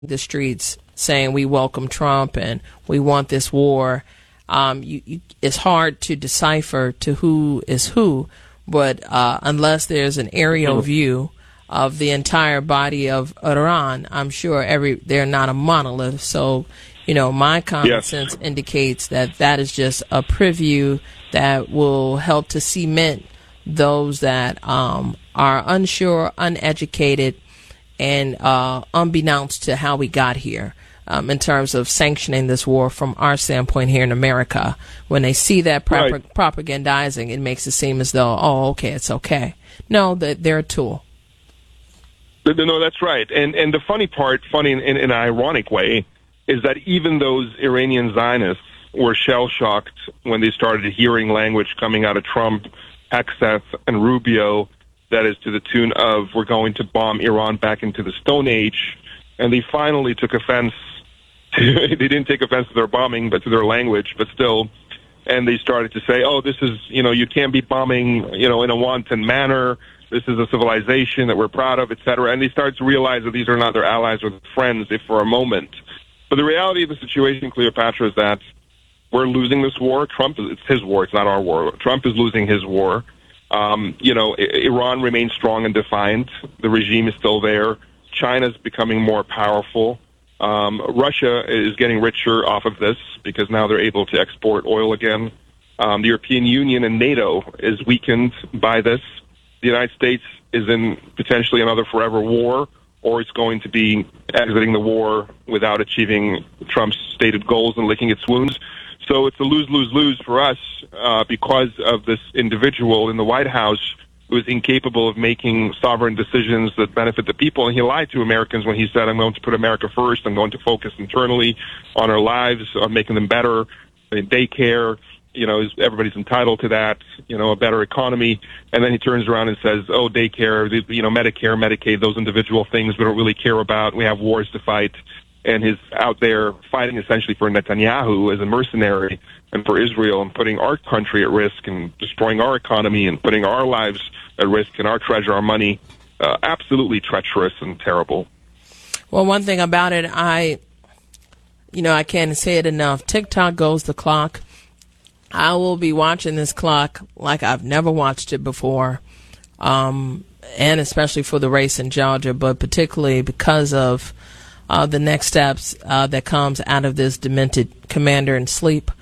the streets saying we welcome Trump and we want this war. It's hard to decipher to who is who, but unless there's an aerial view of the entire body of Iran, I'm sure they're not a monolith. So, my common sense indicates that is just a preview that will help to cement those that are unsure, uneducated, and unbeknownst to how we got here. In terms of sanctioning this war from our standpoint here in America. When they see that propagandizing, it makes it seem as though, it's okay. No, they're a tool. No, that's right. And the funny in an ironic way, is that even those Iranian Zionists were shell-shocked when they started hearing language coming out of Trump, Hegseth, and Rubio that is to the tune of, we're going to bomb Iran back into the Stone Age. And they finally took offense. They didn't take offense to their bombing, but to their language, but still. And they started to say, this is, you can't be bombing, in a wanton manner. This is a civilization that we're proud of, et cetera. And they started to realize that these are not their allies or friends, if for a moment. But the reality of the situation, Cleopatra, is that we're losing this war. It's his war. It's not our war. Trump is losing his war. Iran remains strong and defiant. The regime is still there. China's becoming more powerful. Russia is getting richer off of this because now they're able to export oil again. The European Union and NATO is weakened by this. The United States is in potentially another forever war, or it's going to be exiting the war without achieving Trump's stated goals and licking its wounds. So it's a lose-lose-lose for us because of this individual in the White House who is incapable of making sovereign decisions that benefit the people. And he lied to Americans when he said, I'm going to put America first. I'm going to focus internally on our lives, on making them better, in daycare. Everybody's entitled to that, a better economy. And then he turns around and says, daycare, Medicare, Medicaid, those individual things we don't really care about. We have wars to fight. And he's out there fighting essentially for Netanyahu as a mercenary and for Israel and putting our country at risk and destroying our economy and putting our lives at risk and our treasure, our money. Absolutely treacherous and terrible. Well, one thing about it, I can't say it enough. TikTok goes the clock. I will be watching this clock like I've never watched it before, and especially for the race in Georgia, but particularly because of the next steps that comes out of this demented commander in sleep.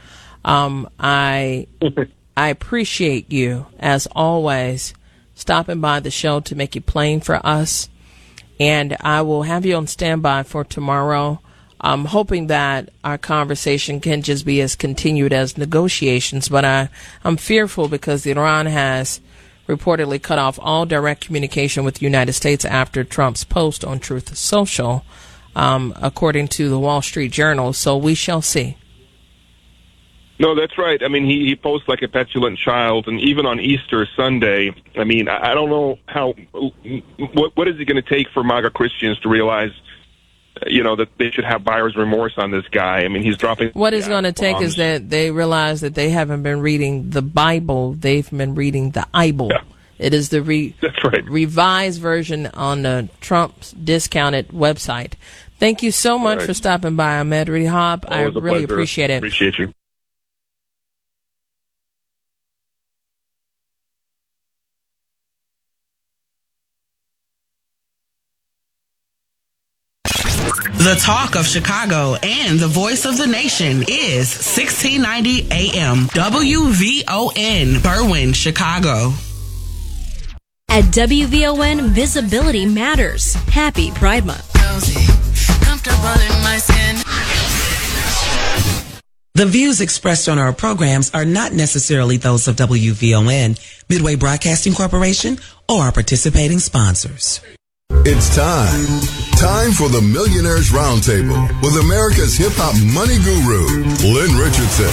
I appreciate you, as always, stopping by the show to make it plain for us, and I will have you on standby for tomorrow. I'm hoping that our conversation can just be as continued as negotiations, but I'm fearful because Iran has reportedly cut off all direct communication with the United States after Trump's post on Truth Social, according to the Wall Street Journal. So we shall see. No, that's right. I mean, he posts like a petulant child, and even on Easter Sunday, I mean, I don't know what is it going to take for MAGA Christians to realize that they should have buyer's remorse on this guy. I mean, he's dropping... What it's going to take is that they realize that they haven't been reading the Bible. They've been reading the Bible. Yeah. It is the revised version on the Trump's discounted website. Thank you so much for stopping by, Ahmed Rehab. I really appreciate it. Appreciate you. The talk of Chicago and the voice of the nation is 1690 AM WVON, Berwyn, Chicago. At WVON, visibility matters. Happy Pride Month. The views expressed on our programs are not necessarily those of WVON, Midway Broadcasting Corporation, or our participating sponsors. It's time for the Millionaires Roundtable with America's hip-hop money guru, Lynn Richardson.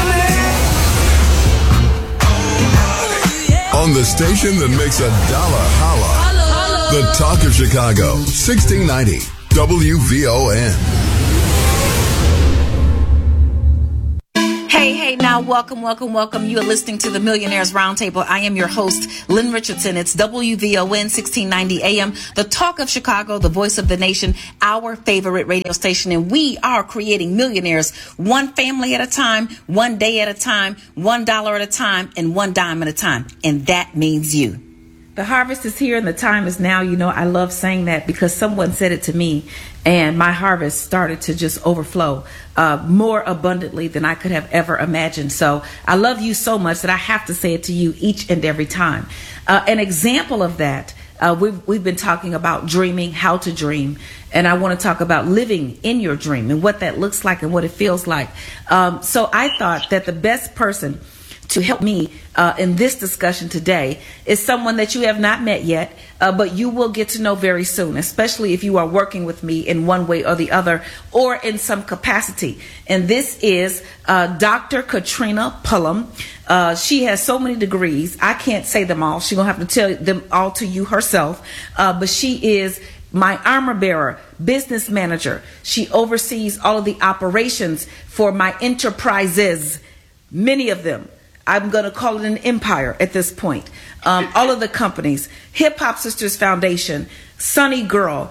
On the station that makes a dollar holla. The Talk of Chicago, 1690 WVON. Hey, now welcome. You are listening to the Millionaires Roundtable. I am your host, Lynn Richardson. It's WVON 1690 AM, the talk of Chicago, the voice of the nation, our favorite radio station. And we are creating millionaires one family at a time, one day at a time, $1 at a time, and one dime at a time. And that means you. The harvest is here and the time is now. You know, I love saying that because someone said it to me and my harvest started to just overflow more abundantly than I could have ever imagined. So I love you so much that I have to say it to you each and every time. An example of that, we've been talking about dreaming, how to dream. And I want to talk about living in your dream and what that looks like and what it feels like. So I thought that the best person to help me in this discussion today is someone that you have not met yet, but you will get to know very soon, especially if you are working with me in one way or the other or in some capacity. And this is Dr. Katrina Pullum. She has so many degrees. I can't say them all. She's going to have to tell them all to you herself. But she is my armor bearer, business manager. She oversees all of the operations for my enterprises, many of them. I'm going to call it an empire at this point. All of the companies, Hip Hop Sisters Foundation, Sunny Girl,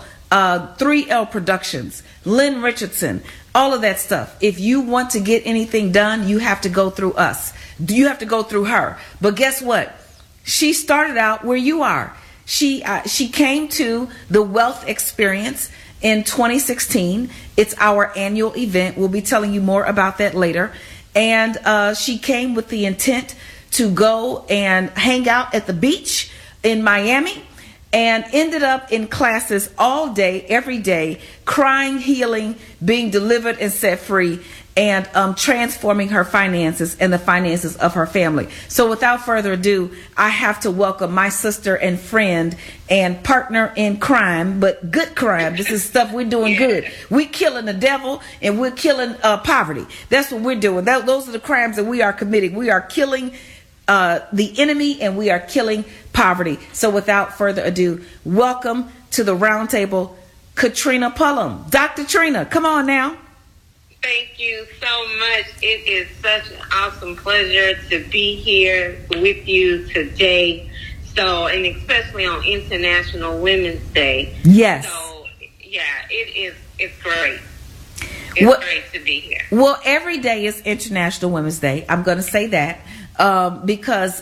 3L Productions, Lynn Richardson, all of that stuff. If you want to get anything done, you have to go through us. You have to go through her. But guess what? She started out where you are. She came to the Wealth Experience in 2016. It's our annual event. We'll be telling you more about that later. And she came with the intent to go and hang out at the beach in Miami and ended up in classes all day, every day, crying, healing, being delivered and set free, and transforming her finances and the finances of her family. So without further ado, I have to welcome my sister and friend and partner in crime, but good crime. This is stuff we're doing good. We're killing the devil and we're killing poverty. That's what we're doing. Those are the crimes that we are committing. We are killing the enemy and we are killing poverty. So without further ado, welcome to the roundtable, Katrina Pullum. Dr. Trina, come on now. Thank you so much. It is such an awesome pleasure to be here with you today. So, and especially on International Women's Day. Yes. So, yeah, it's great. It's great to be here. Well, every day is International Women's Day. I'm going to say that because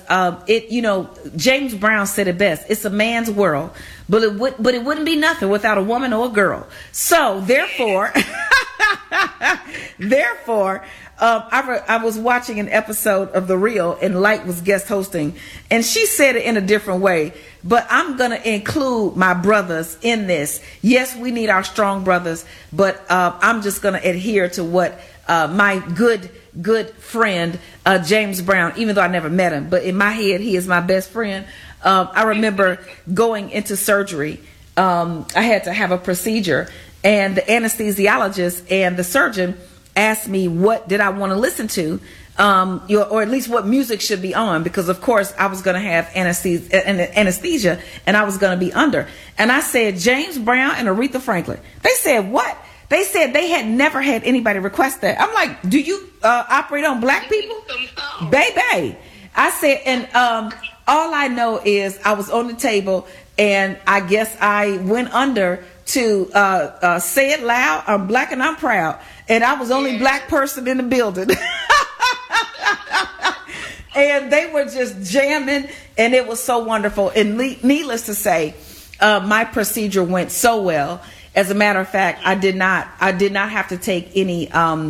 James Brown said it best. It's a man's world, but it wouldn't be nothing without a woman or a girl. So, therefore... I was watching an episode of The Real and Light was guest hosting and she said it in a different way, but I'm going to include my brothers in this. Yes, we need our strong brothers, but I'm just going to adhere to what my good friend James Brown, even though I never met him, but in my head he is my best friend. I remember going into surgery. I had to have a procedure. And the anesthesiologist and the surgeon asked me what did I want to listen to, or at least what music should be on, because of course I was going to have anesthesia and I was going to be under. And I said James Brown and Aretha Franklin. They said what? They said they had never had anybody request that. I'm like, do you operate on black people? Baby. I said, and all I know is I was on the table and I guess I went under to say it loud, I'm black and I'm proud. And I was the only black person in the building. And they were just jamming and it was so wonderful. And needless to say, my procedure went so well. As a matter of fact, I did not have to take any,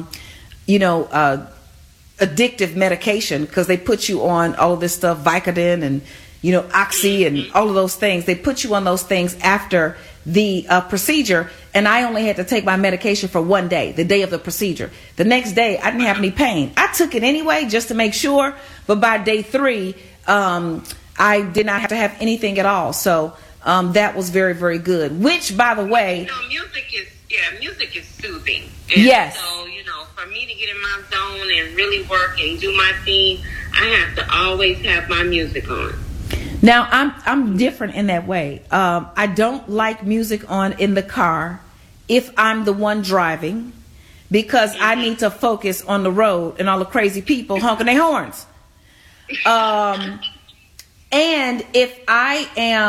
addictive medication because they put you on all of this stuff, Vicodin and, Oxy and all of those things. They put you on those things after the procedure, and I only had to take my medication for one day, the day of the procedure. The next day, I didn't have any pain. I took it anyway just to make sure, but by day 3, I did not have to have anything at all. So that was very, very good. Which, by the way, music is soothing. And yes. So for me to get in my zone and really work and do my thing, I have to always have my music on. Now, I'm different in that way. I don't like music on in the car if I'm the one driving, because I need to focus on the road and all the crazy people honking their horns. And if I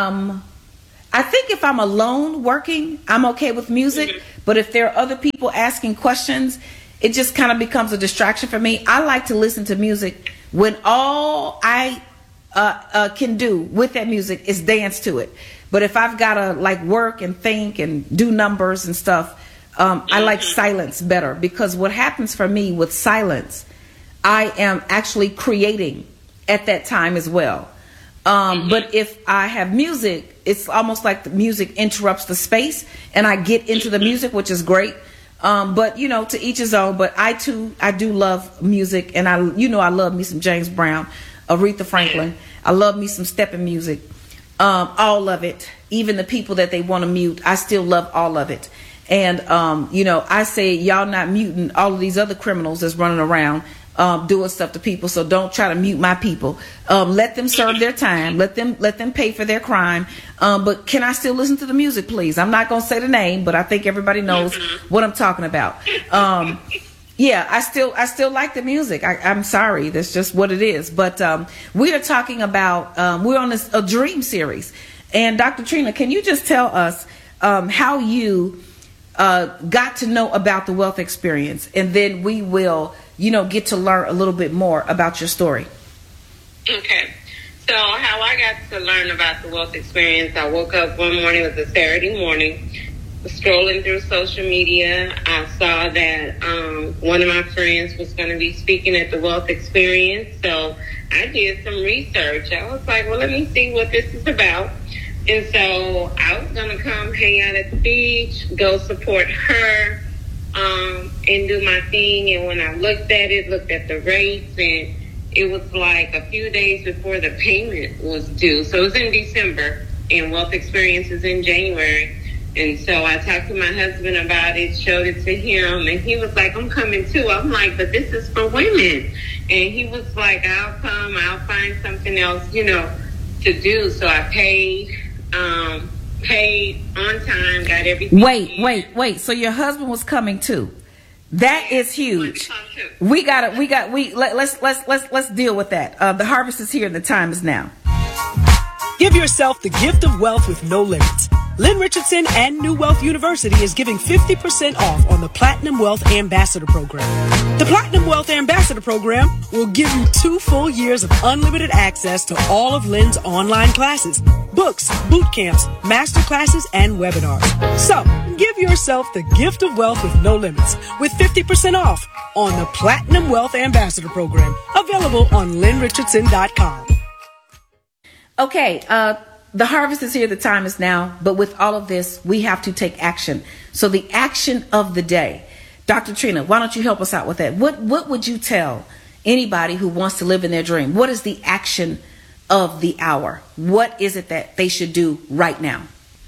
think if I'm alone working, I'm okay with music. But if there are other people asking questions, it just kind of becomes a distraction for me. I like to listen to music when all I can do with that music is dance to it. But if I've got to like work and think and do numbers and stuff, I like silence better, because what happens for me with silence, I am actually creating at that time as well. But if I have music, it's almost like the music interrupts the space and I get into the music, which is great. But you know, to each his own. But I do love music, and I love me some James Brown, Aretha Franklin. I love me some stepping music. All of it, even the people that they want to mute, I still love all of it. And I say y'all not muting all of these other criminals that's running around doing stuff to people. So don't try to mute my people. Let them serve their time. Let them pay for their crime. But can I still listen to the music, please? I'm not going to say the name, but I think everybody knows what I'm talking about. Yeah, I still like the music. I'm sorry, that's just what it is. But we are talking about we're on a dream series, and Dr. Trina, can you just tell us how you got to know about the Wealth Experience, and then we will, get to learn a little bit more about your story. Okay. So how I got to learn about the Wealth Experience, I woke up one morning, it was a Saturday morning, scrolling through social media. I saw that one of my friends was going to be speaking at the Wealth Experience. So I did some research. I was like, well, let me see what this is about. And so I was going to come hang out at the beach, go support her, and do my thing. And when I looked at the rates, and it was like a few days before the payment was due. So it was in December, and Wealth Experience is in January. And so I talked to my husband about it, showed it to him, and he was like, I'm coming too. I'm like, but this is for women. And he was like, I'll come, I'll find something else, to do. So I paid on time, got everything. Wait. So your husband was coming too. That is huge. Let's deal with that. The harvest is here and the time is now. Give yourself the gift of wealth with no limits. Lynn Richardson and New Wealth University is giving 50% off on the Platinum Wealth Ambassador Program. The Platinum Wealth Ambassador Program will give you 2 full years of unlimited access to all of Lynn's online classes, books, boot camps, master classes, and webinars. So, give yourself the gift of wealth with no limits with 50% off on the Platinum Wealth Ambassador Program, available on lynnrichardson.com. Okay, the harvest is here, the time is now, but with all of this, we have to take action. So the action of the day, Dr. Trina, why don't you help us out with that? What would you tell anybody who wants to live in their dream? What is the action of the hour? What is it that they should do right now?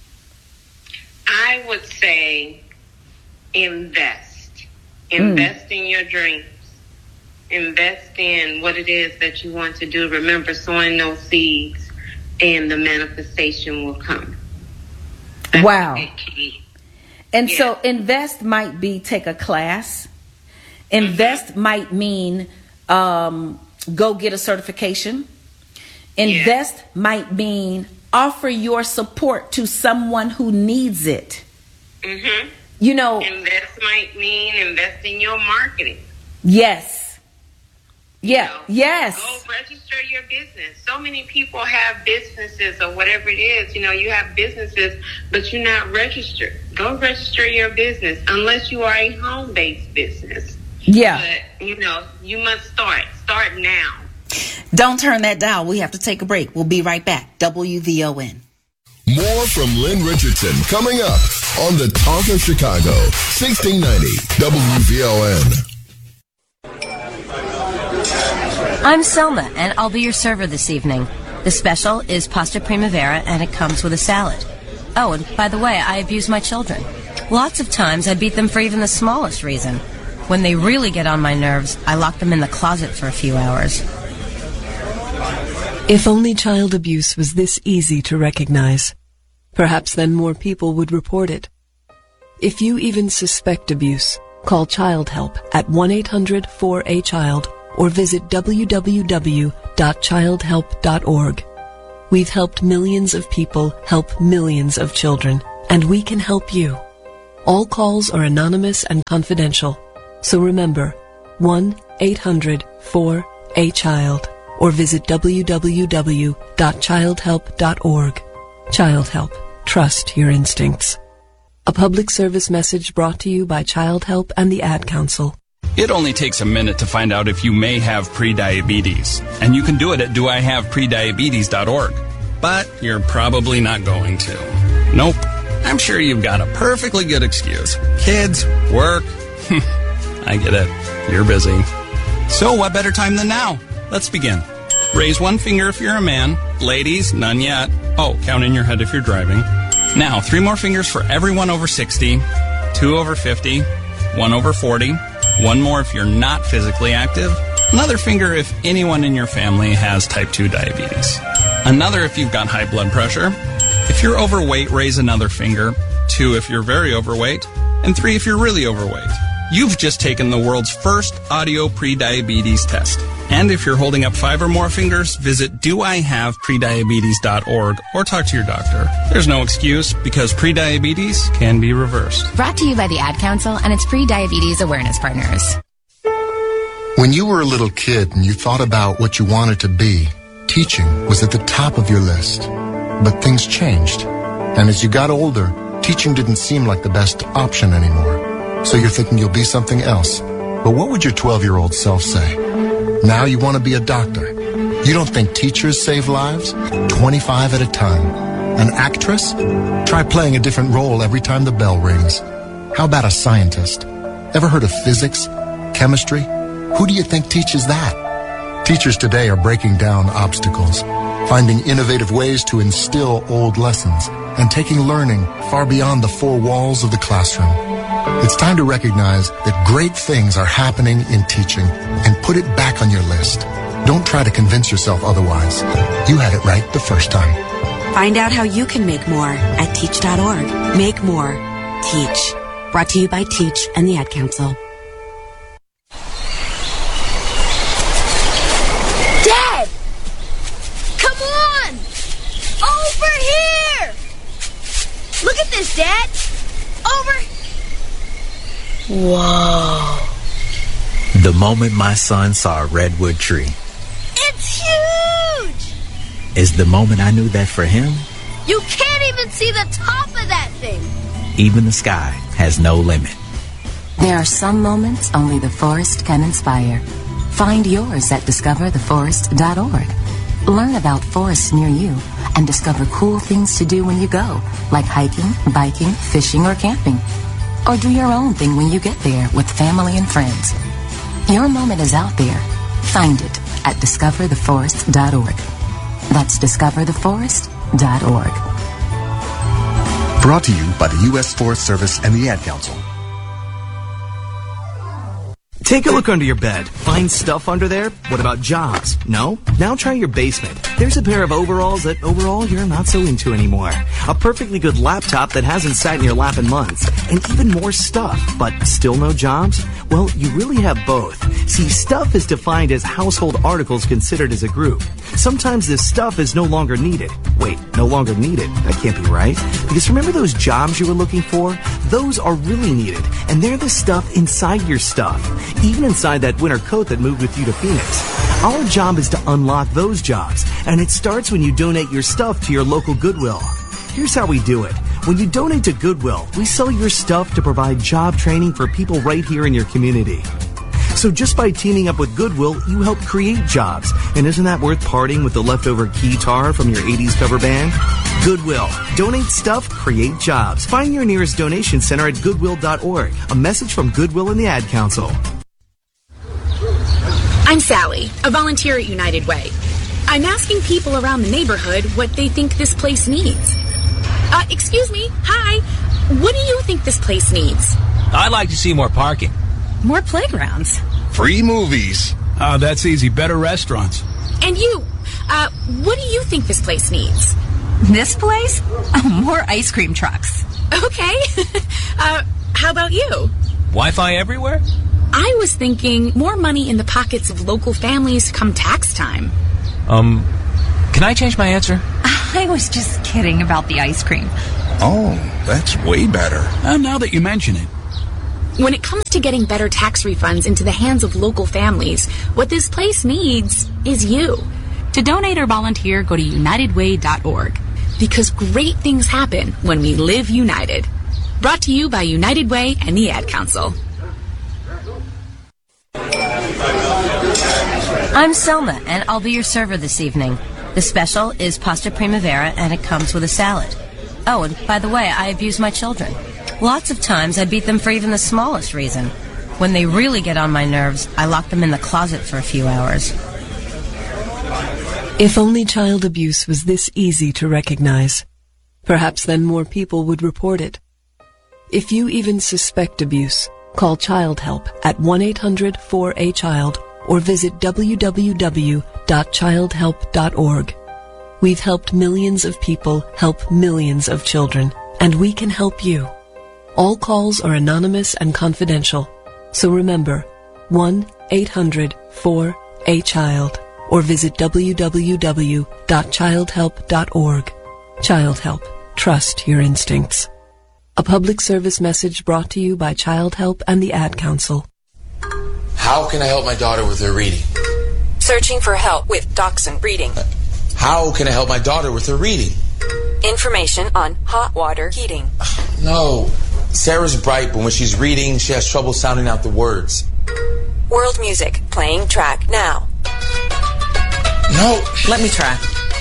I would say invest. Invest in your dreams. Invest in what it is that you want to do. Remember, sowing those seeds, and the manifestation will come. That's wow. Key. And so invest might be take a class. Invest might mean go get a certification. Invest might mean offer your support to someone who needs it. Mm-hmm. Invest might mean invest in your marketing. Yes. Yeah. Yes. Go register your business. So many people have businesses or whatever it is. You have businesses, but you're not registered. Go register your business unless you are a home-based business. Yeah. But, you must start. Start now. Don't turn that dial. We have to take a break. We'll be right back. WVON. More from Lynn Richardson coming up on the Talk of Chicago, 1690 WVON. I'm Selma, and I'll be your server this evening. The special is pasta primavera, and it comes with a salad. Oh, and by the way, I abuse my children. Lots of times I beat them for even the smallest reason. When they really get on my nerves, I lock them in the closet for a few hours. If only child abuse was this easy to recognize, perhaps then more people would report it. If you even suspect abuse, Call Child Help at 1-800-4A-CHILD or visit www.childhelp.org. We've helped millions of people help millions of children, and we can help you. All calls are anonymous and confidential. So remember, 1-800-4A-CHILD or visit www.childhelp.org. Child Help. Trust your instincts. A public service message brought to you by Child Help and the Ad Council. It only takes a minute to find out if you may have prediabetes, and you can do it at doihaveprediabetes.org. But you're probably not going to. Nope. I'm sure you've got a perfectly good excuse. Kids, work. I get it. You're busy. So what better time than now? Let's begin. Raise one finger if you're a man. Ladies, none yet. Oh, count in your head if you're driving. Now, 3 more fingers for everyone over 60, 2 over 50, 1 over 40, 1 more if you're not physically active, another finger if anyone in your family has type 2 diabetes, another if you've got high blood pressure. If you're overweight, raise another finger, 2 if you're very overweight, and 3 if you're really overweight. You've just taken the world's first audio prediabetes test. And if you're holding up 5 or more fingers, visit doihaveprediabetes.org or talk to your doctor. There's no excuse because prediabetes can be reversed. Brought to you by the Ad Council and its pre-diabetes awareness partners. When you were a little kid and you thought about what you wanted to be, teaching was at the top of your list. But things changed. And as you got older, teaching didn't seem like the best option anymore. So you're thinking you'll be something else. But what would your 12-year-old self say? Now you want to be a doctor. You don't think teachers save lives? 25 at a time. An actress? Try playing a different role every time the bell rings. How about a scientist? Ever heard of physics? Chemistry? Who do you think teaches that? Teachers today are breaking down obstacles, finding innovative ways to instill old lessons, and taking learning far beyond the 4 walls of the classroom. It's time to recognize that great things are happening in teaching and put it back on your list. Don't try to convince yourself otherwise. You had it right the first time. Find out how you can make more at teach.org. Make more. Teach. Brought to you by Teach and the Ad Council. Dad! Come on! Over here! Look at this, Dad! Over! Whoa. The moment my son saw a redwood tree. It's huge! Is the moment I knew that for him, You can't even see the top of that thing! even the sky has no limit. There are some moments only the forest can inspire. Find yours at discovertheforest.org. Learn about forests near you and discover cool things to do when you go, like hiking, biking, fishing, or camping. Or do your own thing when you get there with family and friends. Your moment is out there. Find it at discovertheforest.org. That's discovertheforest.org. Brought to you by the U.S. Forest Service and the Ad Council. Take a look under your bed. Find stuff under there? What about jobs? No? Now try your basement. There's a pair of overalls that overall you're not so into anymore. A perfectly good laptop that hasn't sat in your lap in months. And even more stuff, but still no jobs? Well, you really have both. See, stuff is defined as household articles considered as a group. Sometimes this stuff is no longer needed. Wait, no longer needed? That can't be right. Because remember those jobs you were looking for? Those are really needed. And they're the stuff inside your stuff. Even inside that winter coat that moved with you to Phoenix. Our job is to unlock those jobs, and it starts when you donate your stuff to your local Goodwill. Here's how we do it. When you donate to Goodwill, we sell your stuff to provide job training for people right here in your community. So just by teaming up with Goodwill, you help create jobs. And isn't that worth parting with the leftover keytar from your 80s cover band? Goodwill. Donate stuff, create jobs. Find your nearest donation center at goodwill.org. A message from Goodwill and the Ad Council. I'm Sally, a volunteer at United Way. I'm asking people around the neighborhood what they think this place needs. Excuse me, hi. What do you think this place needs? I'd like to see more parking. More playgrounds. Free movies. That's easy. Better restaurants. And you, what do you think this place needs? This place? More ice cream trucks. Okay. How about you? Wi-Fi everywhere? I was thinking more money in the pockets of local families come tax time. Can I change my answer? I was just kidding about the ice cream. Oh, that's way better. Now that you mention it. When it comes to getting better tax refunds into the hands of local families, what this place needs is you. To donate or volunteer, go to unitedway.org. Because great things happen when we live united. Brought to you by United Way and the Ad Council. I'm Selma, and I'll be your server this evening. The special is pasta primavera, and it comes with a salad. Oh, and by the way, I abuse my children. Lots of times I beat them for even the smallest reason. When they really get on my nerves, I lock them in the closet for a few hours. If only child abuse was this easy to recognize, perhaps then more people would report it. If you even suspect abuse, call Child Help at 1-800-4A-CHILD or visit www.childhelp.org. We've helped millions of people help millions of children, and we can help you. All calls are anonymous and confidential, so remember, 1-800-4A-CHILD or visit www.childhelp.org. Child Help. Trust your instincts. A public service message brought to you by Child Help and the Ad Council. How can I help my daughter with her reading? Searching for help with Dachshund Reading. How can I help my daughter with her reading? Information on hot water heating. No. Sarah's bright, but when she's reading, she has trouble sounding out the words. World music. Playing track now. No. Let me try.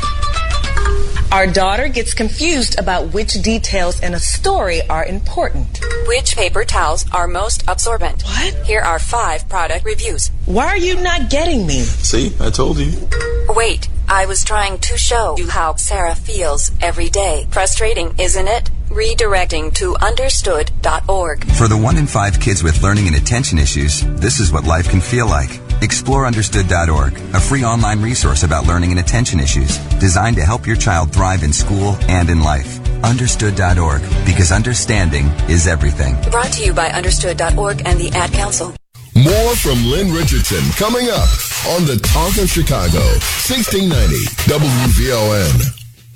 Our daughter gets confused about which details in a story are important. Which paper towels are most absorbent? What? Here are 5 product reviews. Why are you not getting me? See, I told you. Wait, I was trying to show you how Sarah feels every day. Frustrating, isn't it? Redirecting to understood.org. For the 1 in 5 kids with learning and attention issues, this is what life can feel like. Explore understood.org, a free online resource about learning and attention issues, designed to help your child thrive in school and in life. Understood.org, because understanding is everything. Brought to you by understood.org and the Ad Council. More from Lynn Richardson coming up on the Talk of Chicago, 1690 WVON.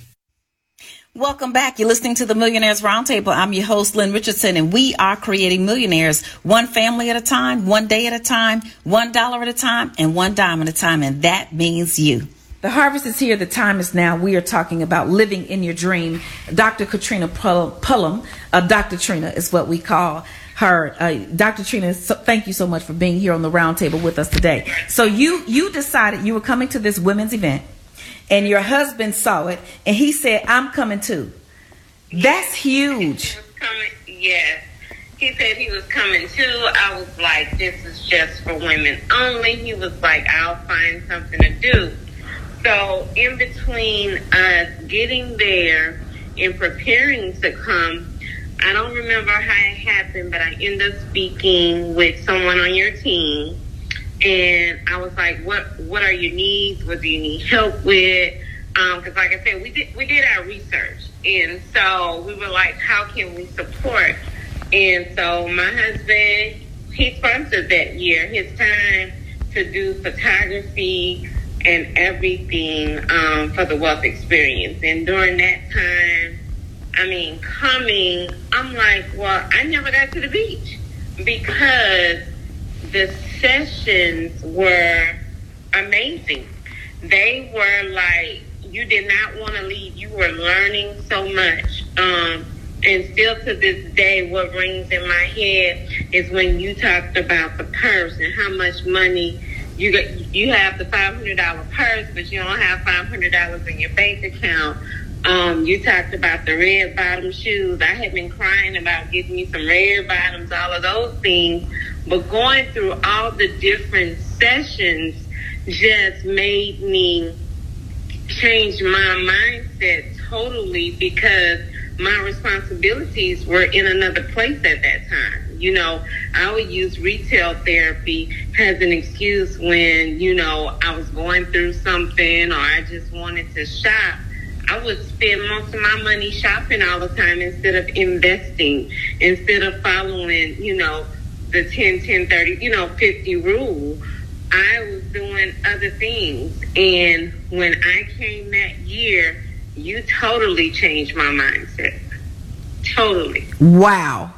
Welcome back. You're listening to the Millionaires Roundtable. I'm your host, Lynn Richardson, and we are creating millionaires one family at a time, one day at a time, $1 at a time, and one dime at a time, and that means you. The harvest is here. The time is now. We are talking about living in your dream. Dr. Katrina Pullum, Dr. Trina is what we call her. Dr. Trina, thank you so much for being here on the roundtable with us today. So you decided you were coming to this women's event, and your husband saw it, and he said, I'm coming too. That's huge. Yes. He said he was coming too. I was like, this is just for women only. He was like, I'll find something to do. So in between us getting there and preparing to come, I don't remember how it happened, but I ended up speaking with someone on your team. And I was like, what are your needs? What do you need help with? Because like I said, we did our research. And so we were like, how can we support? And so my husband, he sponsored that year his time to do photography and everything for the Wealth Experience. And during that time, coming, I'm like, well, I never got to the beach because the sessions were amazing. They were like, you did not want to leave. You were learning so much. And still to this day, what rings in my head is when you talked about the purse and how much money you have the $500 purse, but you don't have $500 in your bank account. You talked about the red bottom shoes. I had been crying about getting me some red bottoms, all of those things. But going through all the different sessions just made me change my mindset totally because my responsibilities were in another place at that time. You know, I would use retail therapy as an excuse when, I was going through something or I just wanted to shop. I would spend most of my money shopping all the time instead of investing, instead of following, the 10-10-30, 50 rule. I was doing other things. And when I came that year, you totally changed my mindset. Totally. Wow.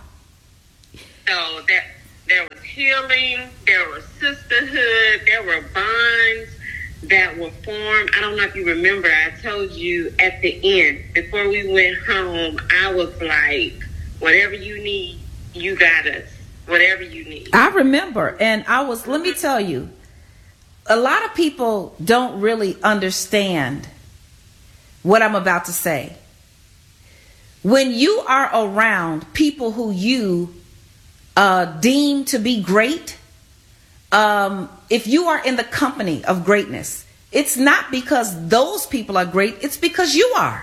So that there was healing, there was sisterhood, there were bonds that were formed. I don't know if you remember, I told you at the end, before we went home, I was like, whatever you need, you got us. Whatever you need. I remember. And let me tell you, a lot of people don't really understand what I'm about to say. When you are around people who you deem to be great, if you are in the company of greatness, it's not because those people are great, it's because you are.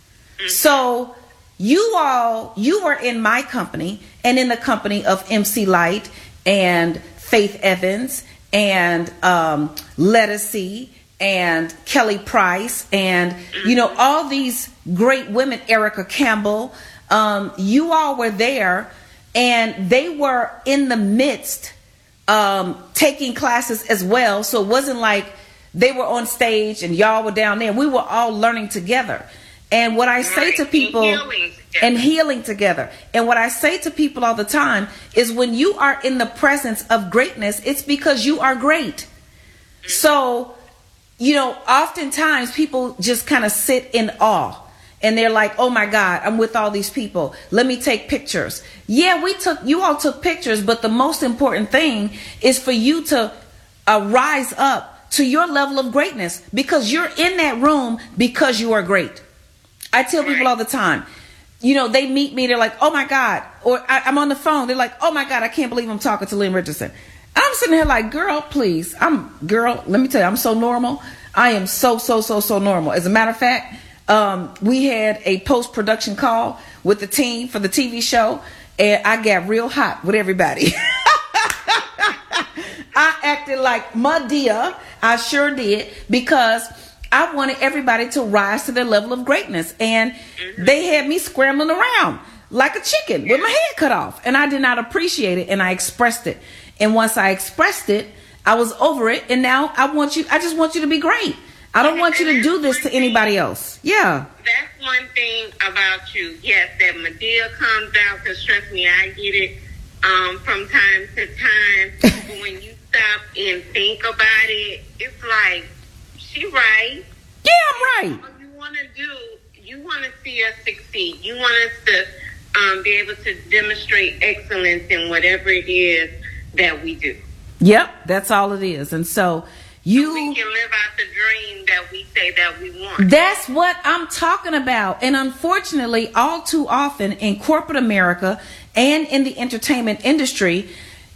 So you are in my company and in the company of MC Light and Faith Evans and Lettucey and Kelly Price and all these great women, Erica Campbell. You all were there, and they were in the midst taking classes as well. So it wasn't like they were on stage and y'all were down there. We were all learning together. And what I say to people, and healing together. And what I say to people all the time is when you are in the presence of greatness, it's because you are great. So, oftentimes people just kind of sit in awe and they're like, oh my God, I'm with all these people. Let me take pictures. Yeah, you all took pictures, but the most important thing is for you to rise up to your level of greatness, because you're in that room because you are great. I tell people all the time, they meet me, they're like, oh my God, or I'm on the phone, they're like, oh my God, I can't believe I'm talking to Lynn Richardson. I'm sitting here like, girl, please, let me tell you, I'm so normal. I am so normal. As a matter of fact, we had a post-production call with the team for the TV show, and I got real hot with everybody. I acted like Madea, I sure did, because I wanted everybody to rise to their level of greatness. And they had me scrambling around like a chicken with my head cut off. And I did not appreciate it. And I expressed it. And once I expressed it, I was over it. And now I just want you to be great. I don't want you to do this to anybody else. Yeah. That's one thing about you. Yes, that Madea comes out, because trust me, I get it from time to time. But when you stop and think about it, it's like, she right. Yeah, I'm right. What you want to do, you want to see us succeed. You want us to be able to demonstrate excellence in whatever it is that we do. Yep, that's all it is. And so we can live out the dream that we say that we want. That's what I'm talking about. And unfortunately, all too often in corporate America and in the entertainment industry,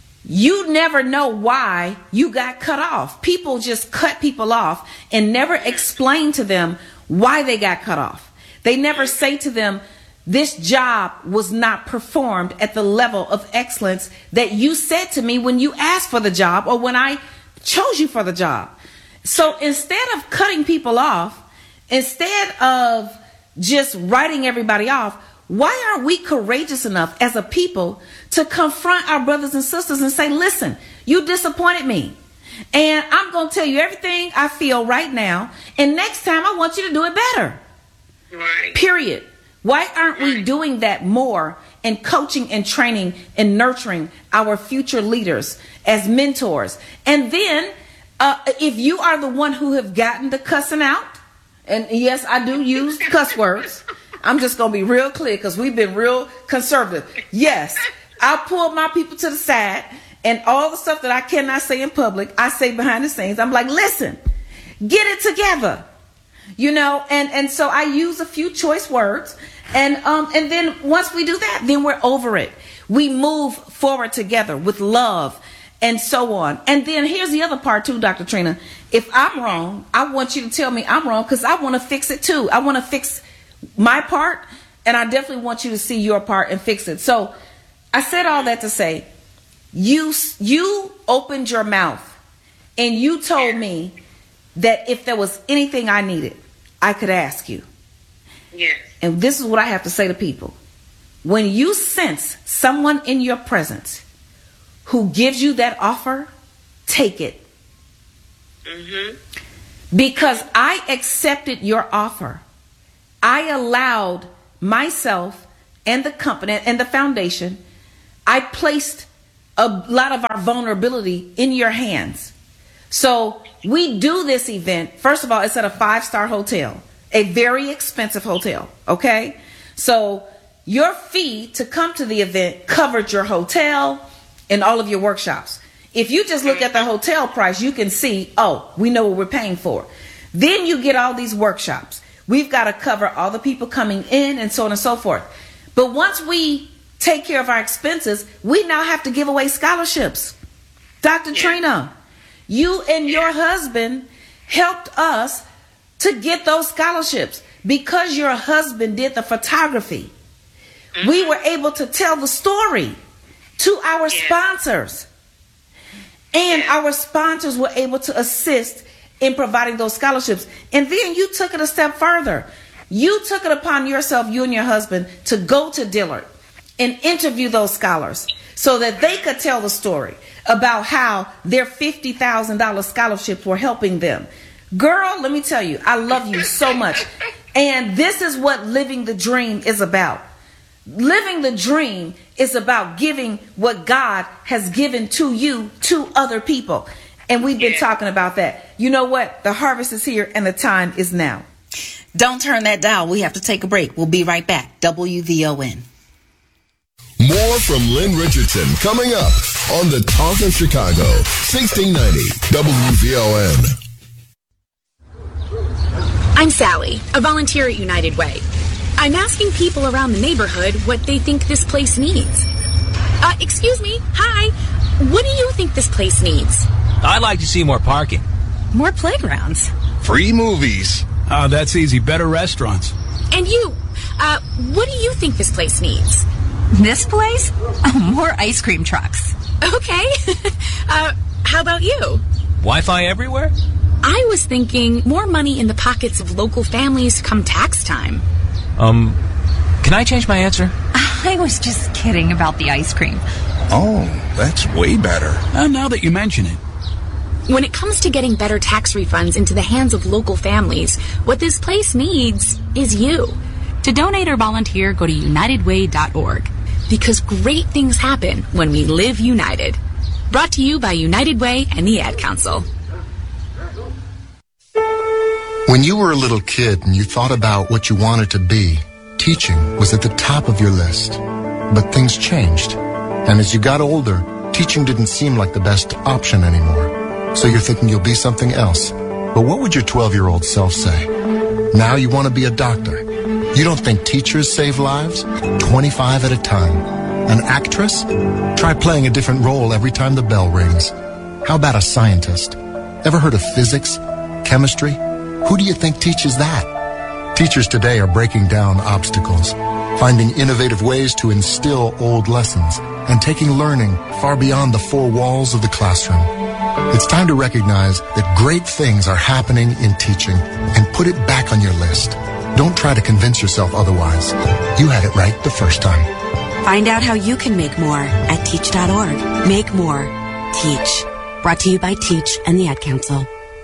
you never know why you got cut off. People just cut people off and never explain to them why they got cut off. They never say to them, this job was not performed at the level of excellence that you said to me when you asked for the job or when I chose you for the job. So instead of cutting people off, instead of just writing everybody off, why aren't we courageous enough as a people to confront our brothers and sisters and say, listen, you disappointed me. And I'm going to tell you everything I feel right now. And next time I want you to do it better. Right. Period. Why aren't we doing that more in coaching and training and nurturing our future leaders as mentors? And then if you are the one who have gotten the cussing out, and yes, I do use cuss words. I'm just going to be real clear because we've been real conservative. Yes, I pull my people to the side, and all the stuff that I cannot say in public, I say behind the scenes. I'm like, listen, get it together, and so I use a few choice words. And then once we do that, then we're over it. We move forward together with love and so on. And then here's the other part too, Dr. Trina. If I'm wrong, I want you to tell me I'm wrong because I want to fix it too. I want to fix my part, and I definitely want you to see your part and fix it. So I said all that to say, you opened your mouth and you told me that if there was anything I needed, I could ask you. Yes. And this is what I have to say to people. When you sense someone in your presence who gives you that offer, take it. Because I accepted your offer. I allowed myself and the company and the foundation, I placed a lot of our vulnerability in your hands. So we do this event. First of all, it's at a 5-star hotel, a very expensive hotel. Okay. So your fee to come to the event covered your hotel and all of your workshops. If you just look at the hotel price, you can see, oh, we know what we're paying for. Then you get all these workshops. We've got to cover all the people coming in and so on and so forth. But once we take care of our expenses, we now have to give away scholarships. Dr. Trina, you and your husband helped us to get those scholarships because your husband did the photography. We were able to tell the story to our sponsors. And our sponsors were able to assist in providing those scholarships. And then you took it a step further. You took it upon yourself, you and your husband, to go to Dillard and interview those scholars so that they could tell the story about how their $50,000 scholarships were helping them. Girl, let me tell you, I love you so much. And this is what living the dream is about. Living the dream is about giving what God has given to you to other people. And we've been talking about that. You know what? The harvest is here and the time is now. Don't turn that dial. We have to take a break. We'll be right back. WVON. More from Lynn Richardson coming up on the Talk of Chicago, 1690 WVON. I'm Sally, a volunteer at United Way. I'm asking people around the neighborhood what they think this place needs. Excuse me, hi. What do you think this place needs? I'd like to see more parking. More playgrounds. Free movies. Oh, that's easy. Better restaurants. And you, what do you think this place needs? This place? Oh, more ice cream trucks. Okay. How about you? Wi-Fi everywhere? I was thinking more money in the pockets of local families come tax time. Can I change my answer? I was just kidding about the ice cream. Oh, that's way better. Now that you mention it. When it comes to getting better tax refunds into the hands of local families, what this place needs is you. To donate or volunteer, go to unitedway.org. Because great things happen when we live united. Brought to you by United Way and the Ad Council. When you were a little kid and you thought about what you wanted to be, teaching was at the top of your list. But things changed. And as you got older, teaching didn't seem like the best option anymore. So you're thinking you'll be something else. But what would your 12-year-old self say? Now you want to be a doctor. You don't think teachers save lives? 25 at a time. An actress? Try playing a different role every time the bell rings. How about a scientist? Ever heard of physics? Chemistry? Who do you think teaches that? Teachers today are breaking down obstacles, finding innovative ways to instill old lessons, and taking learning far beyond the four walls of the classroom. It's time to recognize that great things are happening in teaching and put it back on your list. Don't try to convince yourself otherwise. You had it right the first time. Find out how you can make more at teach.org. Make more. Teach. Brought to you by Teach and the Ad Council.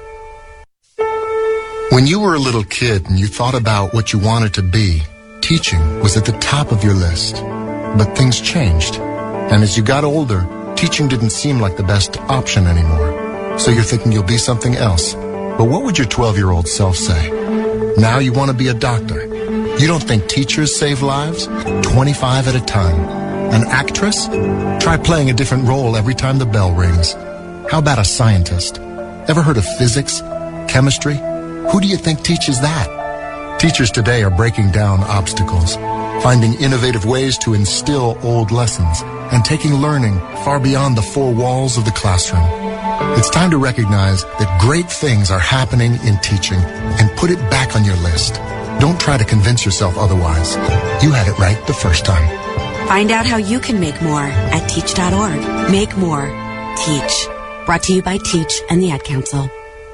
When you were a little kid and you thought about what you wanted to be, teaching was at the top of your list. But things changed. And as you got older, teaching didn't seem like the best option anymore. So you're thinking you'll be something else. But what would your 12-year-old self say? Now you want to be a doctor. You don't think teachers save lives? 25 at a time. An actress? Try playing a different role every time the bell rings. How about a scientist? Ever heard of physics? Chemistry? Who do you think teaches that? Teachers today are breaking down obstacles, finding innovative ways to instill old lessons, and taking learning far beyond the four walls of the classroom. It's time to recognize that great things are happening in teaching and put it back on your list. Don't try to convince yourself otherwise. You had it right the first time. Find out how you can make more at teach.org. Make more. Teach. Brought to you by Teach and the Ad Council.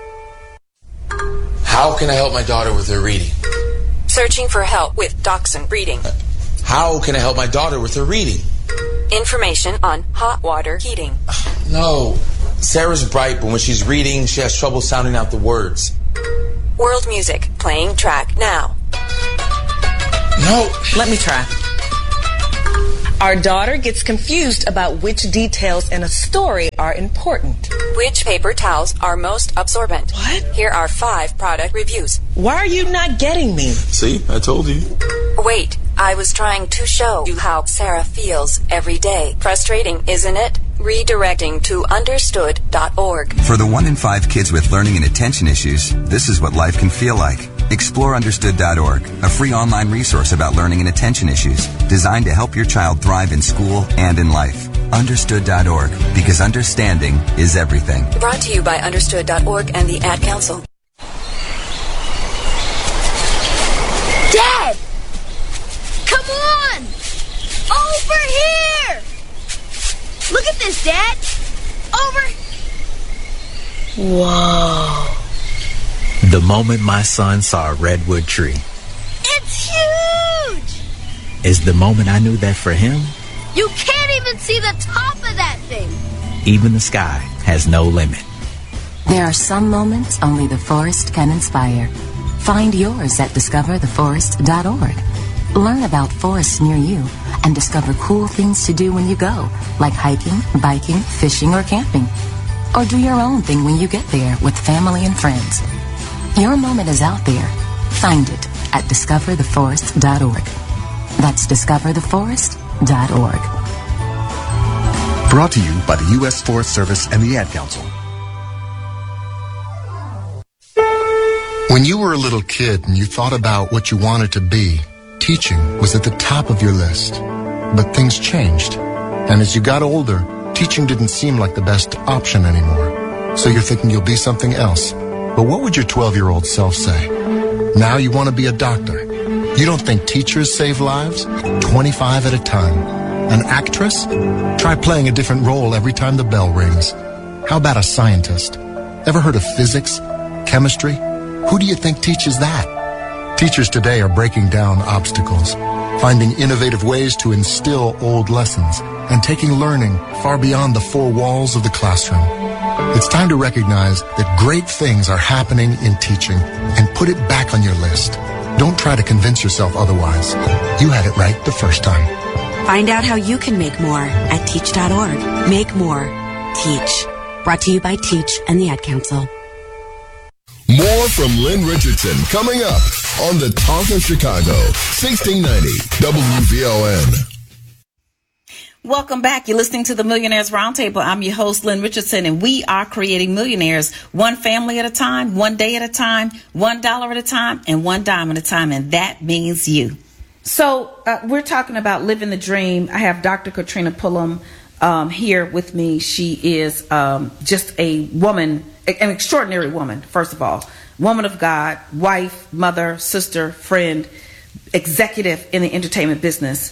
How can I help my daughter with her reading? Searching for help with Dachshund breeding. How can I help my daughter with her reading? Information on hot water heating. No. Sarah's bright, but when she's reading, she has trouble sounding out the words. World music. Playing track now. No. Let me try. Our daughter gets confused about which details in a story are important. Which paper towels are most absorbent? What? Here are 5 product reviews. Why are you not getting me? See, I told you. Wait, I was trying to show you how Sarah feels every day. Frustrating, isn't it? Redirecting to understood.org. For the 1 in 5 kids with learning and attention issues, this is what life can feel like. Explore understood.org, a free online resource about learning and attention issues, designed to help your child thrive in school and in life. Understood.org, because understanding is everything. Brought to you by understood.org and the Ad Council. Dad! Come on! Over here! Look at this, Dad! Over... Whoa. The moment my son saw a redwood tree It's huge! is the moment I knew that for him, You can't even see the top of that thing! even the sky has no limit. There are some moments only the forest can inspire. Find yours at discovertheforest.org. Learn about forests near you and discover cool things to do when you go, like hiking, biking, fishing, or camping. Or do your own thing when you get there with family and friends. Your moment is out there. Find it at discovertheforest.org. That's discovertheforest.org. Brought to you by the U.S. Forest Service and the Ad Council. When you were a little kid and you thought about what you wanted to be, teaching was at the top of your list. But things changed. And as you got older, teaching didn't seem like the best option anymore. So you're thinking you'll be something else. But what would your 12-year-old self say? Now you want to be a doctor. You don't think teachers save lives? 25 at a time. An actress? Try playing a different role every time the bell rings. How about a scientist? Ever heard of physics? Chemistry? Who do you think teaches that? Teachers today are breaking down obstacles, finding innovative ways to instill old lessons, and taking learning far beyond the 4 walls of the classroom. It's time to recognize that great things are happening in teaching and put it back on your list. Don't try to convince yourself otherwise. You had it right the first time. Find out how you can make more at teach.org. Make more. Teach. Brought to you by Teach and the Ad Council. More from Lynn Richardson coming up on the Talk of Chicago, 1690 WVON. Welcome back. You're listening to the Millionaires Roundtable. I'm your host, Lynn Richardson, and we are creating millionaires one family at a time, one day at a time, $1 at a time, and $1 at a time, and that means you. So we're talking about living the dream. I have Dr. Katrina Pullum here with me. She is just a woman, an extraordinary woman, first of all. Woman of God, wife, mother, sister, friend, executive in the entertainment business.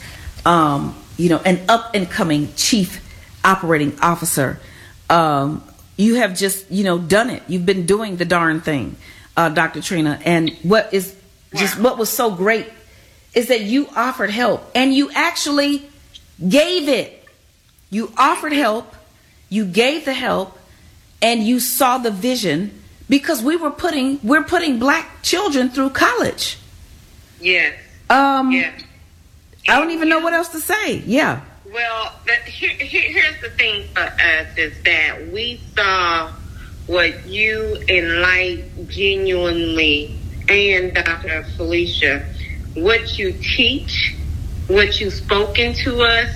An up-and-coming chief operating officer. You have just, done it. You've been doing the darn thing, Dr. Trina. And what was so great is that you offered help, and you actually gave it. You offered help, you gave the help, and you saw the vision, because we're putting Black children through college. Yes. Yeah. I don't even know what else to say. Yeah. Well, here's the thing for us is that we saw what you and Light genuinely, and Dr. Felicia, what you teach, what you've spoken to us.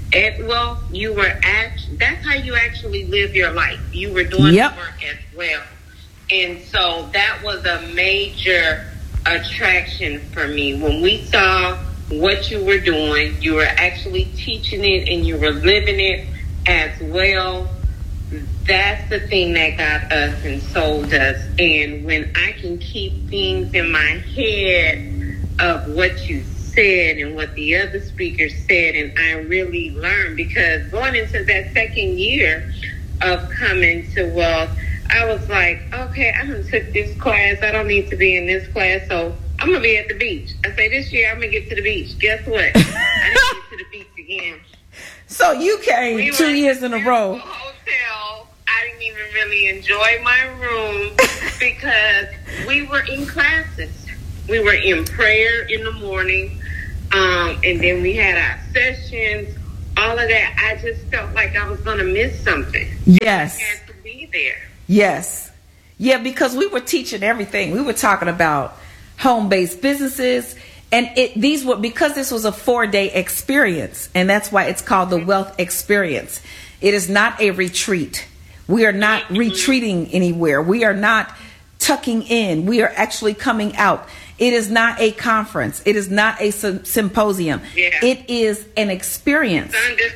That's how you actually live your life. You were doing the work as well. And so that was a major attraction for me. When we saw what you were doing, you were actually teaching it and you were living it as well. That's the thing that got us and sold us. And when I can keep things in my head of what you said and what the other speakers said, and I really learned, because going into that second year of coming to Wealth, I was like, okay, I done took this class. I don't need to be in this class, so I'm going to be at the beach. I say this year I'm going to get to the beach. Guess what? I didn't get to the beach again. So you came 2 years in a row. Hotel. I didn't even really enjoy my room because we were in classes. We were in prayer in the morning, and then we had our sessions. All of that. I just felt like I was going to miss something. Yes. I had to be there. Yes. Yeah, because we were teaching everything. We were talking about home-based businesses. And because this was a 4-day experience, and that's why it's called the Wealth Experience. It is not a retreat. We are not retreating anywhere. We are not tucking in. We are actually coming out. It is not a conference. It is not a symposium. Yeah. It is an experience.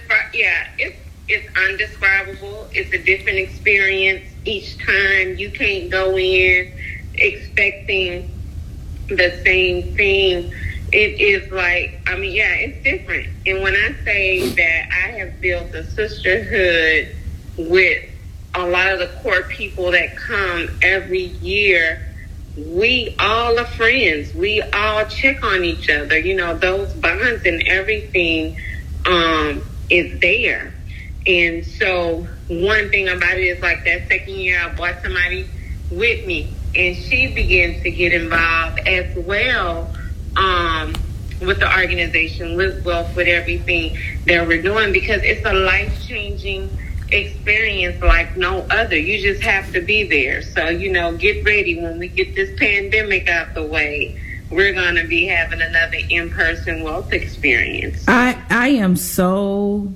It's undescribable. It's a different experience each time. You can't go in expecting the same thing. It is like, it's different. And when I say that I have built a sisterhood with a lot of the core people that come every year, we all are friends. We all check on each other. You know, those bonds and everything is there. And so one thing about it is like that second year I brought somebody with me, and she began to get involved as well with the organization, with Wealth, with everything that we're doing, because it's a life-changing experience like no other. You just have to be there. So, get ready. When we get this pandemic out the way, we're going to be having another in-person Wealth experience. I am so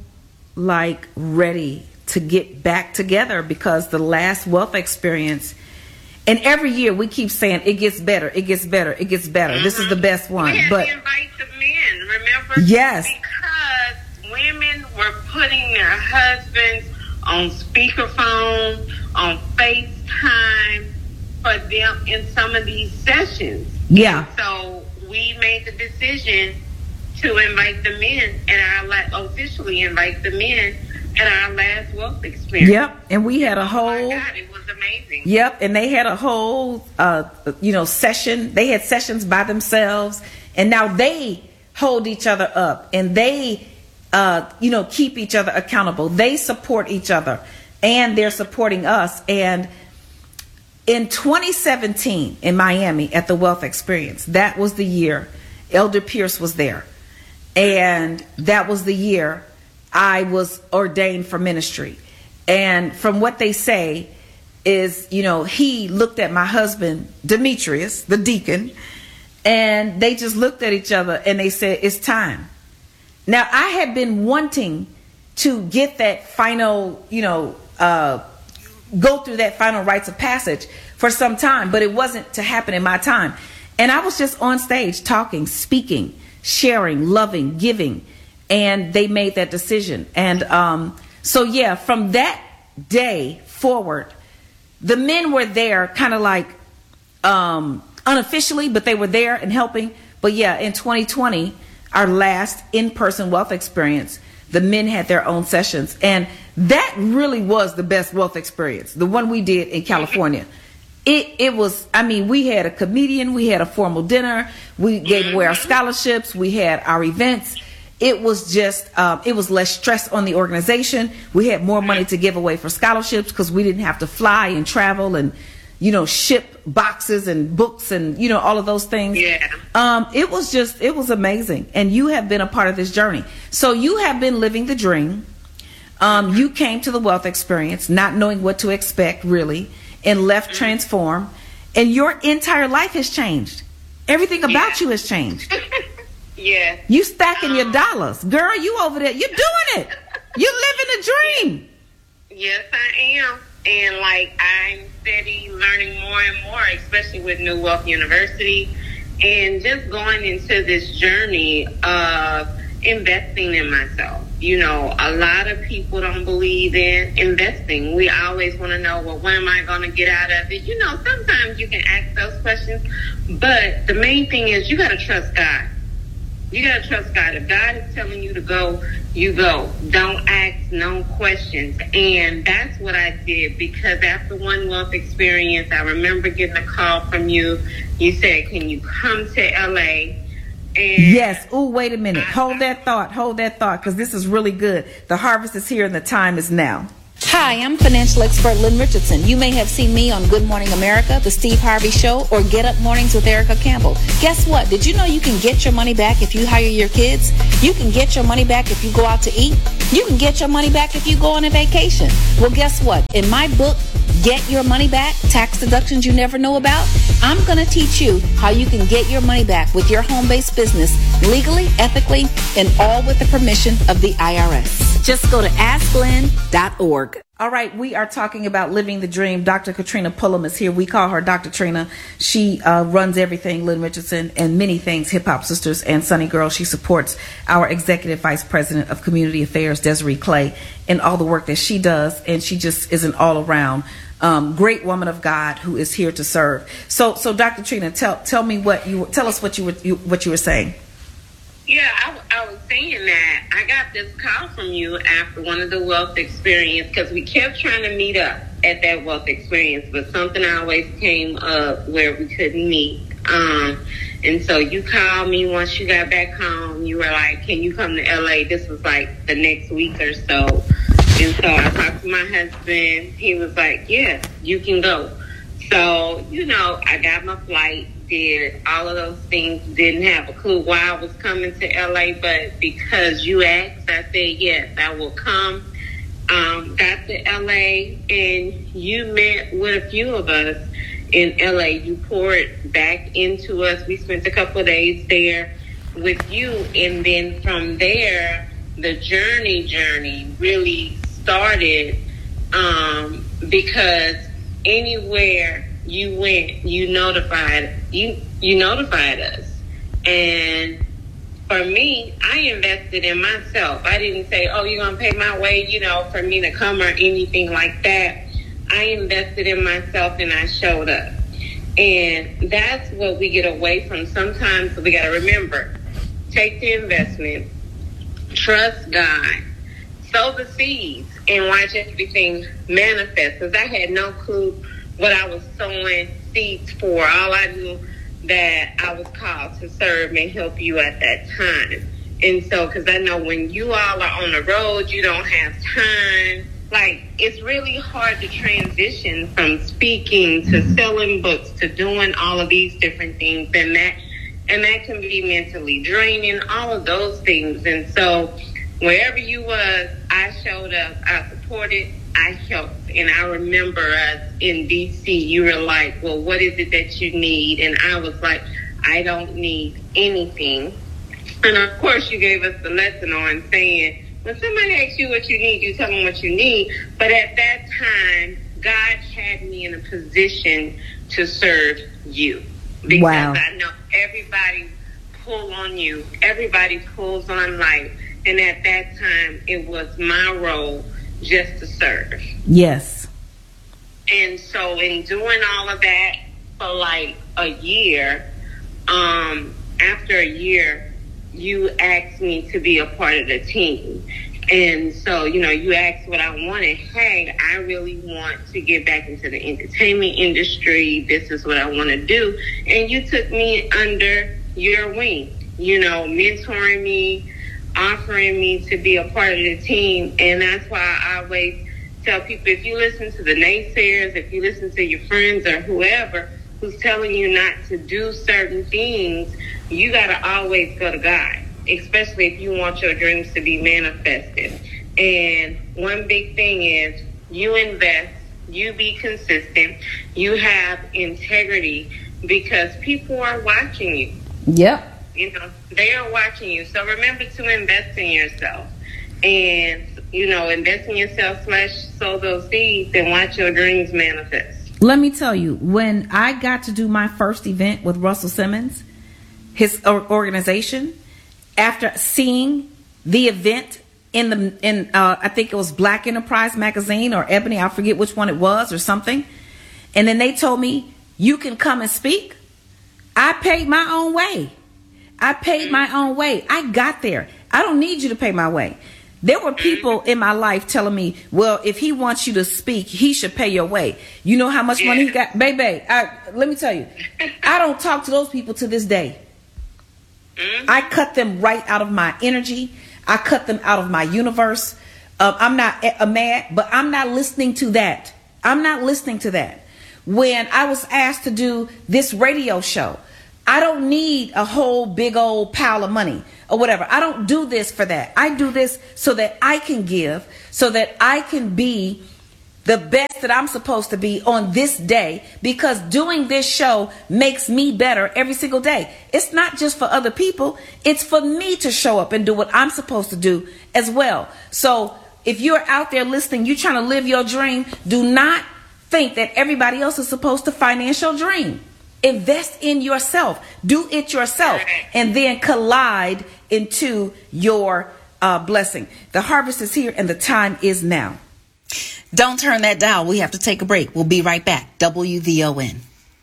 ready to get back together, because the last Wealth experience, and every year we keep saying it gets better, it gets better, it gets better. Mm-hmm. This is the best one. We had to invite the men, remember? Yes. Because women were putting their husbands on speakerphone, on FaceTime for them in some of these sessions. Yeah. And so we made the decision to invite the men, and officially invite the men at our last Wealth experience. Yep, and we had a whole. Oh my God, it was amazing. Yep, and they had a whole, session. They had sessions by themselves, and now they hold each other up, and they, keep each other accountable. They support each other, and they're supporting us. And in 2017 in Miami at the Wealth Experience, that was the year Elder Pierce was there, and that was the year I was ordained for ministry. And from what they say is, he looked at my husband, Demetrius, the deacon, and they just looked at each other and they said, it's time. Now, I had been wanting to get that final, go through that final rites of passage for some time, but it wasn't to happen in my time. And I was just on stage talking, speaking, sharing, loving, giving. And they made that decision. And from that day forward, the men were there kind of unofficially, but they were there and helping. But yeah, in 2020, our last in-person Wealth experience, the men had their own sessions. And that really was the best Wealth experience, the one we did in California. It was, we had a comedian, we had a formal dinner, we gave away our scholarships, we had our events. It was just, it was less stress on the organization. We had more money to give away for scholarships because we didn't have to fly and travel and, ship boxes and books and, all of those things. Yeah. It was amazing. And you have been a part of this journey. So you have been living the dream. You came to the Wealth experience not knowing what to expect, really, and left transformed. And your entire life has changed. Everything about you has changed. Yeah. You stacking your dollars. Girl, you over there. You're doing it. You're living the dream. Yes, I am. And I'm steady learning more and more, especially with New Wealth University, and just going into this journey of investing in myself. A lot of people don't believe in investing. We always want to know, well, what am I going to get out of it? Sometimes you can ask those questions, but the main thing is you got to trust God. You got to trust God. If God is telling you to go, you go. Don't ask no questions. And that's what I did, because after one Wealth experience, I remember getting a call from you. You said, can you come to LA And yes. Ooh, wait a minute. Hold that thought, because this is really good. The harvest is here and the time is now. Hi, I'm financial expert Lynn Richardson. You may have seen me on Good Morning America, The Steve Harvey Show, or Get Up Mornings with Erica Campbell. Guess what? Did you know you can get your money back if you hire your kids? You can get your money back if you go out to eat. You can get your money back if you go on a vacation. Well, guess what? In my book, Get Your Money Back, Tax Deductions You Never Know About, I'm going to teach you how you can get your money back with your home-based business legally, ethically, and all with the permission of the IRS. Just go to AskLynn.org. All right, we are talking about living the dream. Dr. Katrina Pullum is here. We call her Dr. Trina. She runs everything, Lynn Richardson, and many things, Hip Hop Sisters and Sunny Girl. She supports our Executive Vice President of Community Affairs, Desiree Clay, in all the work that she does. And she just is an all-around great woman of God who is here to serve. So Dr. Trina, tell us what you were saying. Yeah, I was saying that I got this call from you after one of the wealth experience, because we kept trying to meet up at that wealth experience, but something always came up where we couldn't meet. And so you called me once you got back home. You were like, can you come to LA? This was like the next week or so. And so I talked to my husband. He was like, yeah, you can go. So, I got my flight, did all of those things, didn't have a clue why I was coming to LA, but because you asked, I said, yes, I will come. Got to LA, and you met with a few of us in LA. You poured back into us. We spent a couple of days there with you, and then from there, the journey really started, because anywhere you went, you notified us. And for me, I invested in myself. I didn't say, oh, you're going to pay my way, for me to come or anything like that. I invested in myself and I showed up. And that's what we get away from. Sometimes we got to remember, take the investment, trust God, sow the seeds, and watch everything manifest. Because I had no clue what I was sowing seeds for. All I knew that I was called to serve and help you at that time. And so, because I know when you all are on the road, you don't have time. Like, it's really hard to transition from speaking to selling books to doing all of these different things. And that can be mentally draining, all of those things. And so wherever you was, I showed up, I supported, I helped. And I remember us in DC, you were like, well, what is it that you need? And I was like, I don't need anything. And of course, you gave us the lesson on saying, when somebody asks you what you need, you tell them what you need. But at that time, God had me in a position to serve you. Because wow. I know everybody pull on you. Everybody pulls on life. And at that time, it was my role just to serve. Yes. And so in doing all of that for like a year, after a year, you asked me to be a part of the team. And so, you asked what I wanted. Hey, I really want to get back into the entertainment industry. This is what I want to do. And you took me under your wing, mentoring me, offering me to be a part of the team. And that's why I always tell people, if you listen to the naysayers, if you listen to your friends or whoever who's telling you not to do certain things, you got to always go to God, especially if you want your dreams to be manifested. And one big thing is you invest, you be consistent, you have integrity, because people are watching you. Yep. They are watching you. So remember to invest in yourself. And, invest in yourself / sow those seeds and watch your dreams manifest. Let me tell you, when I got to do my first event with Russell Simmons, his organization, after seeing the event in I think it was Black Enterprise magazine or Ebony, I forget which one it was or something, and then they told me, you can come and speak. I paid my own way. I got there. I don't need you to pay my way. There were people in my life telling me, well, if he wants you to speak, he should pay your way. You know how much money he got? Baby, let me tell you, I don't talk to those people to this day. I cut them right out of my energy. I cut them out of my universe. I'm not mad, but I'm not listening to that. I'm not listening to that. When I was asked to do this radio show, I don't need a whole big old pile of money or whatever. I don't do this for that. I do this so that I can give, so that I can be the best that I'm supposed to be on this day, because doing this show makes me better every single day. It's not just for other people. It's for me to show up and do what I'm supposed to do as well. So if you're out there listening, you're trying to live your dream, do not think that everybody else is supposed to finance your dream. Invest in yourself. Do it yourself, and then collide into your blessing. The harvest is here and the time is now. Don't turn that dial. We have to take a break. We'll be right back. WVON.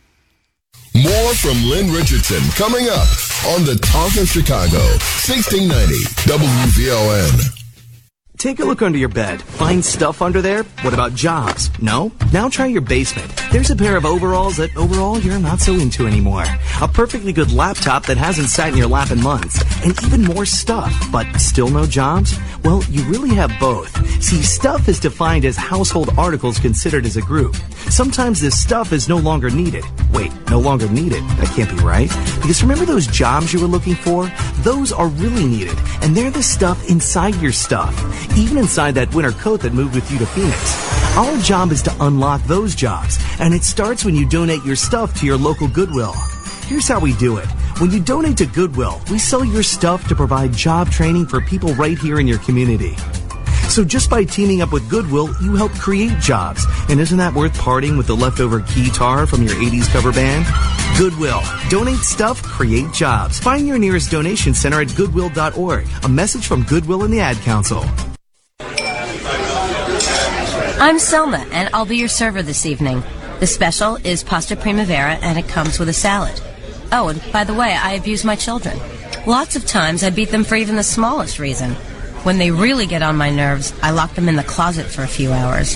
More from Lynn Richardson coming up on the Talk of Chicago, 1690 WVON. Take a look under your bed. Find stuff under there? What about jobs? No? Now try your basement. There's a pair of overalls that overall you're not so into anymore. A perfectly good laptop that hasn't sat in your lap in months. And even more stuff, but still no jobs? Well, you really have both. See, stuff is defined as household articles considered as a group. Sometimes this stuff is no longer needed. Wait, no longer needed? That can't be right. Because remember those jobs you were looking for? Those are really needed. And they're the stuff inside your stuff. Even inside that winter coat that moved with you to Phoenix. Our job is to unlock those jobs, and it starts when you donate your stuff to your local Goodwill. Here's how we do it. When you donate to Goodwill, we sell your stuff to provide job training for people right here in your community. So just by teaming up with Goodwill, you help create jobs. And isn't that worth parting with the leftover guitar from your 80s cover band? Goodwill. Donate stuff, create jobs. Find your nearest donation center at goodwill.org. A message from Goodwill and the Ad Council. I'm Selma, and I'll be your server this evening. The special is pasta primavera, and it comes with a salad. Oh, and by the way, I abuse my children. Lots of times I beat them for even the smallest reason. When they really get on my nerves, I lock them in the closet for a few hours.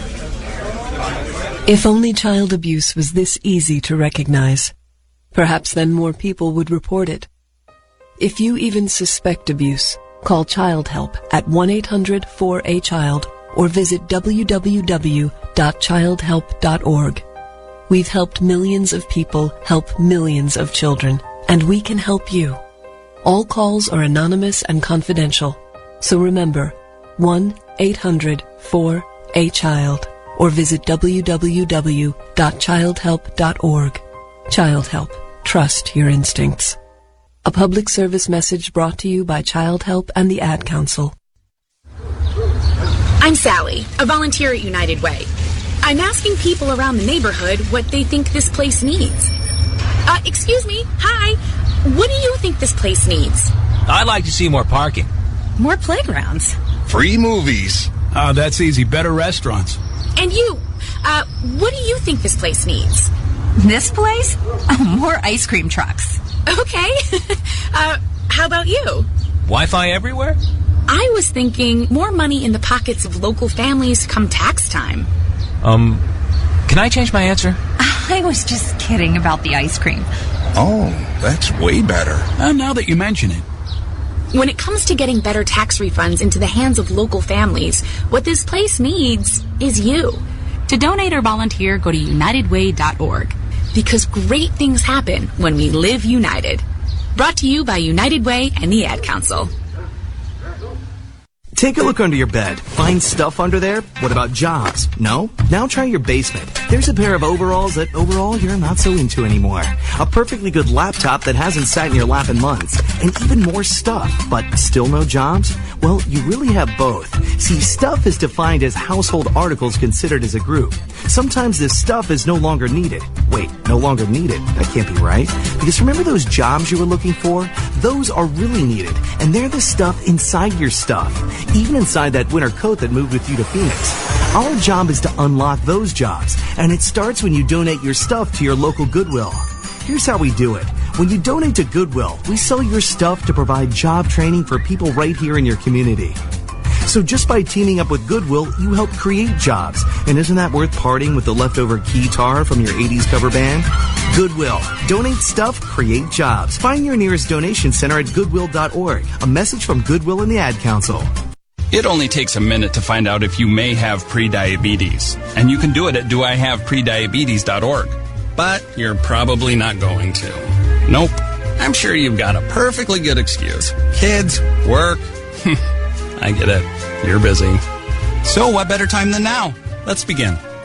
If only child abuse was this easy to recognize, perhaps then more people would report it. If you even suspect abuse, call Child Help at 1-800-4A-CHILD or visit www.childhelp.org. We've helped millions of people help millions of children, and we can help you. All calls are anonymous and confidential. So remember, 1-800-4A-CHILD or visit www.childhelp.org. Child Help. Trust your instincts. A public service message brought to you by Child Help and the Ad Council. I'm Sally, a volunteer at United Way. I'm asking people around the neighborhood what they think this place needs. Excuse me, hi. What do you think this place needs? I'd like to see more parking. More playgrounds. Free movies. Oh, that's easy. Better restaurants. And you, what do you think this place needs? This place? Oh, more ice cream trucks. Okay. How about you? Wi-Fi everywhere? I was thinking more money in the pockets of local families come tax time. Can I change my answer? I was just kidding about the ice cream. Oh, that's way better. Now that you mention it. When it comes to getting better tax refunds into the hands of local families, what this place needs is you. To donate or volunteer, go to unitedway.org. Because great things happen when we live united. Brought to you by United Way and the Ad Council. Take a look under your bed. Find stuff under there? What about jobs? No? Now try your basement. There's a pair of overalls that overall you're not so into anymore. A perfectly good laptop that hasn't sat in your lap in months. And even more stuff, but still no jobs? Well, you really have both. See, stuff is defined as household articles considered as a group. Sometimes this stuff is no longer needed. Wait, no longer needed? That can't be right. Because remember those jobs you were looking for? Those are really needed. And they're the stuff inside your stuff. Even inside that winter coat that moved with you to Phoenix. Our job is to unlock those jobs, and it starts when you donate your stuff to your local Goodwill. Here's how we do it. When you donate to Goodwill, we sell your stuff to provide job training for people right here in your community. So just by teaming up with Goodwill, you help create jobs. And isn't that worth parting with the leftover guitar from your 80s cover band? Goodwill. Donate stuff, create jobs. Find your nearest donation center at goodwill.org. A message from Goodwill and the Ad Council. It only takes a minute to find out if you may have prediabetes. And you can do it at doihaveprediabetes.org. But you're probably not going to. Nope. I'm sure you've got a perfectly good excuse. Kids, work. I get it. You're busy. So what better time than now? Let's begin.